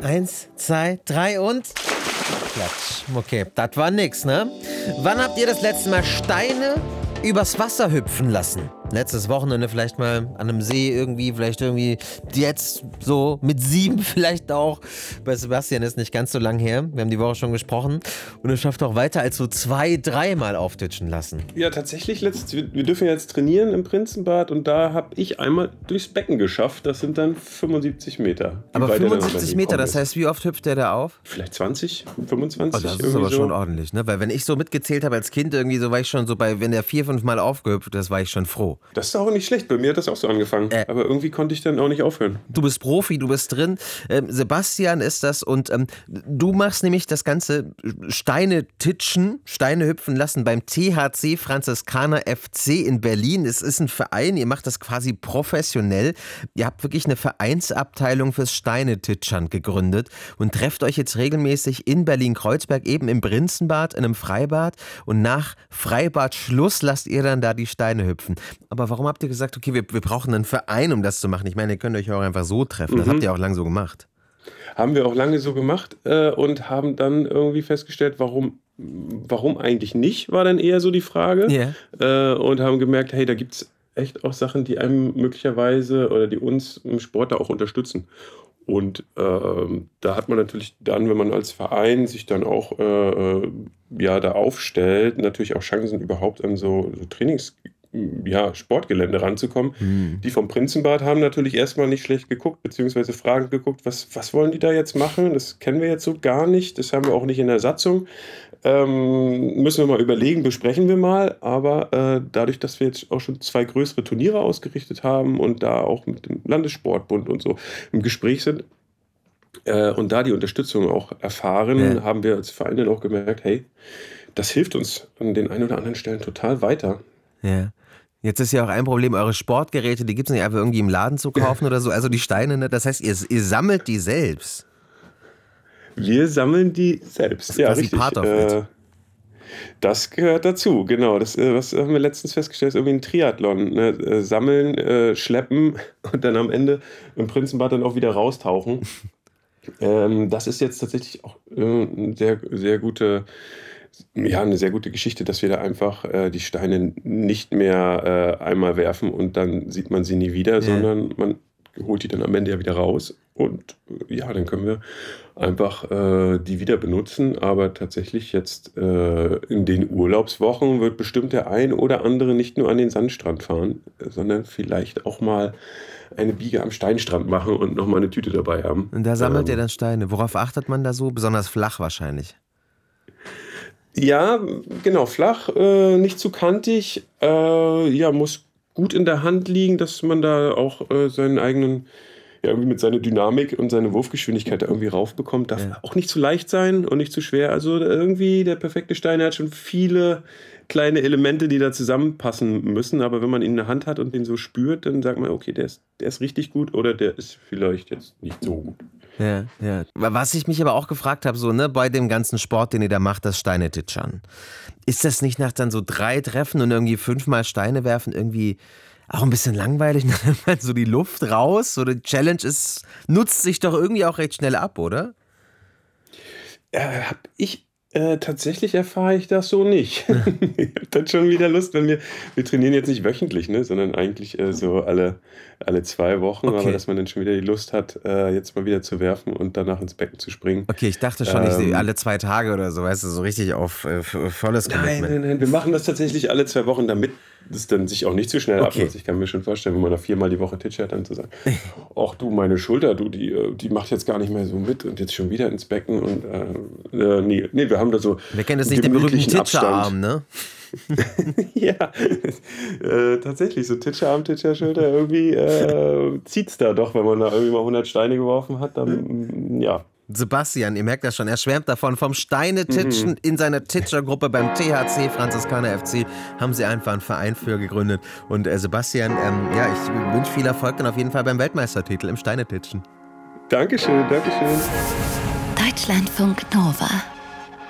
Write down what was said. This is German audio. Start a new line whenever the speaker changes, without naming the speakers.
1, 2, 3 und... Klatsch. Okay, das war nix, ne? Wann habt ihr das letzte Mal Steine übers Wasser hüpfen lassen? Letztes Wochenende vielleicht mal an einem See irgendwie, vielleicht irgendwie jetzt so mit 7 vielleicht auch. Bei Sebastian ist nicht ganz so lang her. Wir haben die Woche schon gesprochen. Und er schafft auch weiter als so 2-3 Mal auftitschen lassen.
Ja, tatsächlich. Wir dürfen jetzt trainieren im Prinzenbad und da habe ich einmal durchs Becken geschafft. Das sind dann 75 Meter.
Aber 75 Meter, das heißt, wie oft hüpft der da auf?
Vielleicht 20, 25.
Oh, das ist aber schon ordentlich, ne? Weil wenn ich so mitgezählt habe als Kind irgendwie, so war ich schon so bei, wenn der 4-5 Mal aufgehüpft ist, war ich schon froh.
Das ist auch nicht schlecht. Bei mir hat das auch so angefangen. Aber irgendwie konnte ich dann auch nicht aufhören.
Du bist Profi, du bist drin. Sebastian ist das und du machst nämlich das ganze Steine titschen, Steine hüpfen lassen beim THC Franziskaner FC in Berlin. Es ist ein Verein, ihr macht das quasi professionell. Ihr habt wirklich eine Vereinsabteilung fürs Steinetitschern gegründet und trefft euch jetzt regelmäßig in Berlin-Kreuzberg, eben im Prinzenbad, in einem Freibad. Und nach Freibadschluss lasst ihr dann da die Steine hüpfen. Aber warum habt ihr gesagt, okay, wir brauchen einen Verein, um das zu machen? Ich meine, ihr könnt euch auch einfach so treffen. Das habt ihr auch lange so gemacht.
Haben wir auch lange so gemacht und haben dann irgendwie festgestellt, warum eigentlich nicht, war dann eher so die Frage.
Yeah.
Und haben gemerkt, hey, da gibt es echt auch Sachen, die einem möglicherweise oder die uns im Sport da auch unterstützen. Und da hat man natürlich dann, wenn man als Verein sich dann auch da aufstellt, natürlich auch Chancen überhaupt an so Sportgelände ranzukommen. Die vom Prinzenbad haben natürlich erstmal nicht schlecht geguckt, beziehungsweise fragend geguckt, was wollen die da jetzt machen? Das kennen wir jetzt so gar nicht, das haben wir auch nicht in der Satzung. Müssen wir mal überlegen, besprechen wir mal, aber dadurch, dass wir jetzt auch schon 2 größere Turniere ausgerichtet haben und da auch mit dem Landessportbund und so im Gespräch sind und da die Unterstützung auch erfahren, haben wir als Verein dann auch gemerkt, hey, das hilft uns an den ein oder anderen Stellen total weiter.
Ja. Jetzt ist ja auch ein Problem, eure Sportgeräte, die gibt es nicht einfach irgendwie im Laden zu kaufen oder so, also die Steine, ne? Das heißt, ihr sammelt die selbst.
Wir sammeln die selbst.
Das ist quasi
richtig.
Part of it.
Das gehört dazu, genau. Das was haben wir letztens festgestellt, ist irgendwie ein Triathlon. Ne? Sammeln, schleppen und dann am Ende im Prinzenbad dann auch wieder raustauchen. Das ist jetzt tatsächlich auch eine sehr gute Geschichte, dass wir da einfach die Steine nicht mehr einmal werfen und dann sieht man sie nie wieder, sondern man holt die dann am Ende ja wieder raus und dann können wir einfach die wieder benutzen, aber tatsächlich jetzt in den Urlaubswochen wird bestimmt der ein oder andere nicht nur an den Sandstrand fahren, sondern vielleicht auch mal eine Biege am Steinstrand machen und nochmal eine Tüte dabei haben.
Und da sammelt ihr dann Steine. Worauf achtet man da so? Besonders flach wahrscheinlich.
Ja, genau, flach, nicht zu kantig, muss gut in der Hand liegen, dass man da auch seinen eigenen, irgendwie mit seiner Dynamik und seine Wurfgeschwindigkeit da irgendwie raufbekommt. Darf auch nicht zu leicht sein und nicht zu schwer. Also irgendwie der perfekte Stein hat schon viele kleine Elemente, die da zusammenpassen müssen. Aber wenn man ihn in der Hand hat und den so spürt, dann sagt man, okay, der ist richtig gut oder der ist vielleicht jetzt nicht so gut.
Ja. Was ich mich aber auch gefragt habe, so, ne, bei dem ganzen Sport, den ihr da macht, das Steinetitschern. Ist das nicht nach dann so 3 Treffen und irgendwie 5-mal Steine werfen irgendwie auch ein bisschen langweilig? Dann nimmt so die Luft raus? So die Challenge nutzt sich doch irgendwie auch recht schnell ab, oder?
Tatsächlich erfahre ich das so nicht. Ich habe dann schon wieder Lust, wenn wir trainieren jetzt nicht wöchentlich, ne, sondern eigentlich so alle 2 Wochen, aber dass man dann schon wieder die Lust hat, jetzt mal wieder zu werfen und danach ins Becken zu springen.
Okay, ich dachte schon, ich sehe alle 2 Tage oder so, weißt du, so richtig auf volles Commitment.
Nein, wir machen das tatsächlich alle 2 Wochen, damit es dann sich auch nicht zu schnell abnutzt. Ich kann mir schon vorstellen, wenn man da 4-mal die Woche titschert, dann zu sagen, ach du, meine Schulter, die macht jetzt gar nicht mehr so mit und jetzt schon wieder ins Becken und nee, wir haben da so.
Wir kennen das nicht, den berühmten Titscherarm, ne?
Ja, tatsächlich, so Titscherarm, Titscherschulter, irgendwie zieht's da doch, wenn man da irgendwie mal 100 Steine geworfen hat, dann ja.
Sebastian, ihr merkt das schon, er schwärmt davon, vom Steinetitschen in seiner Titschergruppe beim THC Franziskaner FC haben sie einfach einen Verein für gegründet. Und Sebastian, ich wünsche viel Erfolg dann auf jeden Fall beim Weltmeistertitel im Steinetitschen.
Dankeschön.
Deutschlandfunk Nova